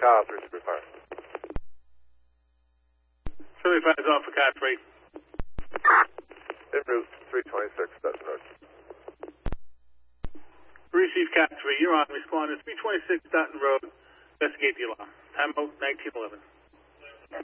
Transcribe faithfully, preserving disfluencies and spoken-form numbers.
car, three seventy-five. seventy-five is on for car three. En route, three twenty-six, Dutton Road. Receive car three. You're on. Respond to three twenty-six Dutton Road. Investigate the alarm. Time out nineteen eleven.